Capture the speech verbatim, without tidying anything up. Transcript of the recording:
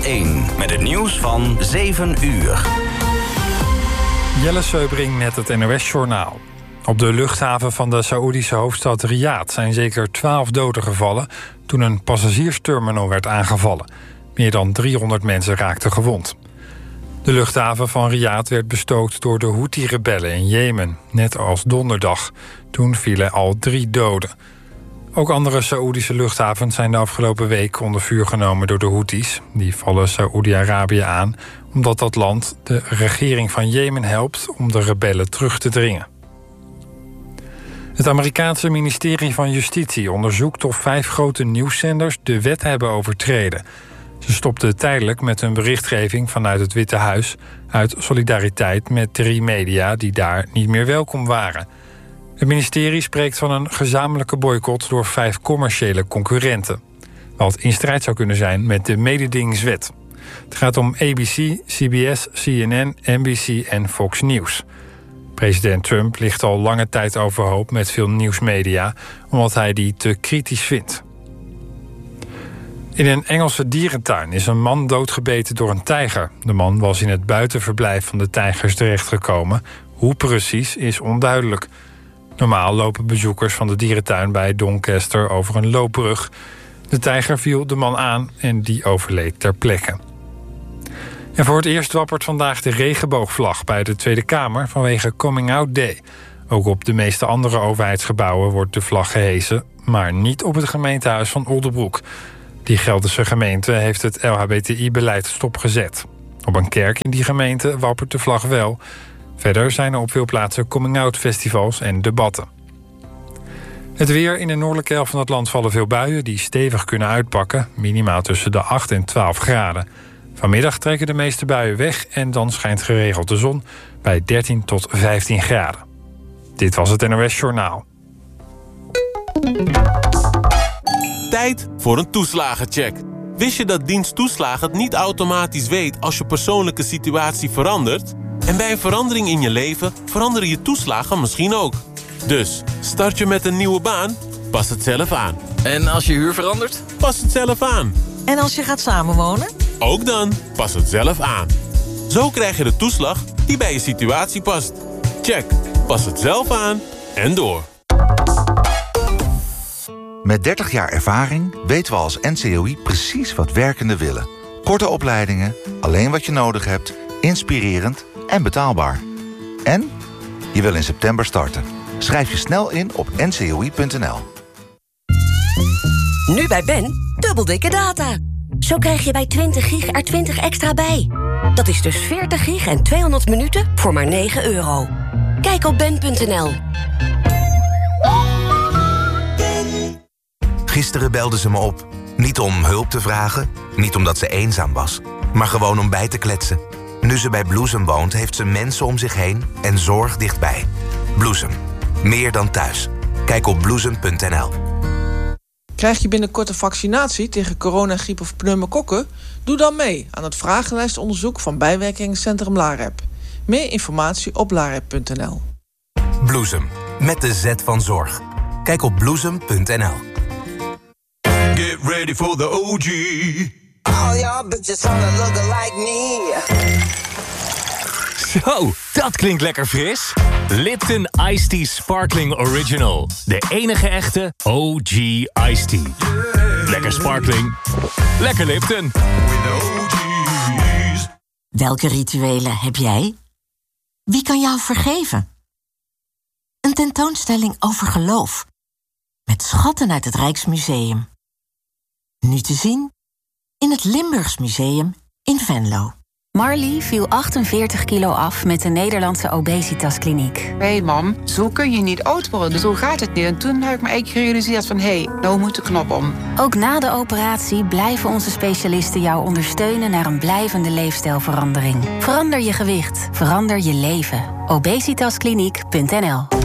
één met het nieuws van zeven uur. Jelle Seubring met het N O S-journaal. Op de luchthaven van de Saoedische hoofdstad Riyadh zijn zeker twaalf doden gevallen toen een passagiersterminal werd aangevallen. Meer dan driehonderd mensen raakten gewond. De luchthaven van Riyadh werd bestookt door de Houthi-rebellen in Jemen, net als donderdag. Toen vielen al drie doden. Ook andere Saoedische luchthavens zijn de afgelopen week onder vuur genomen door de Houthis. Die vallen Saoedi-Arabië aan omdat dat land de regering van Jemen helpt om de rebellen terug te dringen. Het Amerikaanse ministerie van Justitie onderzoekt of vijf grote nieuwszenders de wet hebben overtreden. Ze stopten tijdelijk met hun berichtgeving vanuit het Witte Huis uit solidariteit met drie media die daar niet meer welkom waren. Het ministerie spreekt van een gezamenlijke boycott door vijf commerciële concurrenten, wat in strijd zou kunnen zijn met de mededingingswet. Het gaat om A B C, C B S, C N N, N B C en Fox News. President Trump ligt al lange tijd overhoop met veel nieuwsmedia, omdat hij die te kritisch vindt. In een Engelse dierentuin is een man doodgebeten door een tijger. De man was in het buitenverblijf van de tijgers terechtgekomen. Hoe precies is onduidelijk. Normaal lopen bezoekers van de dierentuin bij Doncaster over een loopbrug. De tijger viel de man aan en die overleed ter plekke. En voor het eerst wappert vandaag de regenboogvlag bij de Tweede Kamer vanwege Coming Out Day. Ook op de meeste andere overheidsgebouwen wordt de vlag gehesen, maar niet op het gemeentehuis van Oldebroek. Die Gelderse gemeente heeft het L H B T I-beleid stopgezet. Op een kerk in die gemeente wappert de vlag wel. Verder zijn er op veel plaatsen coming-out-festivals en debatten. Het weer: in de noordelijke helft van het land vallen veel buien die stevig kunnen uitpakken. Minimaal tussen de acht en twaalf graden. Vanmiddag trekken de meeste buien weg en dan schijnt geregeld de zon bij dertien tot vijftien graden. Dit was het N O S-journaal. Tijd voor een toeslagencheck. Wist je dat dienst toeslagen het niet automatisch weet als je persoonlijke situatie verandert? En bij een verandering in je leven veranderen je toeslagen misschien ook. Dus, start je met een nieuwe baan? Pas het zelf aan. En als je huur verandert? Pas het zelf aan. En als je gaat samenwonen? Ook dan, pas het zelf aan. Zo krijg je de toeslag die bij je situatie past. Check, pas het zelf aan en door. Met dertig jaar ervaring weten we als N C O I precies wat werkenden willen. Korte opleidingen, alleen wat je nodig hebt, inspirerend en betaalbaar. En je wil in september starten. Schrijf je snel in op n c o i punt n l. Nu bij Ben, dubbel dikke data. Zo krijg je bij twintig gig er twintig extra bij. Dat is dus veertig gig en tweehonderd minuten voor maar negen euro. Kijk op ben punt n l. Gisteren belde ze me op. Niet om hulp te vragen, niet omdat ze eenzaam was, maar gewoon om bij te kletsen. Nu ze bij Bloesem woont, heeft ze mensen om zich heen en zorg dichtbij. Bloesem. Meer dan thuis. Kijk op bloesem punt n l. Krijg je binnenkort een vaccinatie tegen corona, griep of pneumokokken? Doe dan mee aan het vragenlijstonderzoek van bijwerkingencentrum LAREP. Meer informatie op larep punt n l. Bloesem. Met de Z van zorg. Kijk op bloesem punt n l. Get ready for the O G. All y'all bitches wanna look like me. Zo, dat klinkt lekker fris. Lipton Iced Tea Sparkling Original. De enige echte O G Iced Tea. Yeah. Lekker sparkling. Lekker Lipton. With the O G's. Welke rituelen heb jij? Wie kan jou vergeven? Een tentoonstelling over geloof. Met schatten uit het Rijksmuseum. Nu te zien in het Limburgs Museum in Venlo. Marley viel achtenveertig kilo af met de Nederlandse obesitaskliniek. Hé hey mam, zo kun je niet oud worden, zo gaat het niet. En toen heb ik me eigenlijk gerealiseerd van, hé, hey, nou moet de knop om. Ook na de operatie blijven onze specialisten jou ondersteunen naar een blijvende leefstijlverandering. Verander je gewicht, verander je leven. obesitaskliniek punt n l